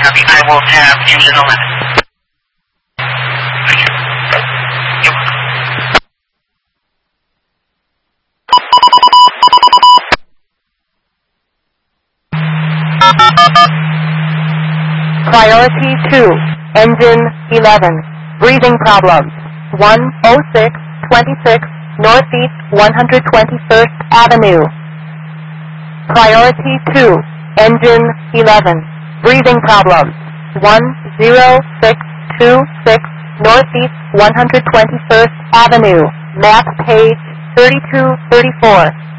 Copy. I will have engine 11. Thank you. Yep. Priority 2, engine 11, breathing problems, 10626 Northeast 121st Avenue. Priority 2, engine 11, breathing problems, 10626 Northeast 121st Avenue, map page 3234.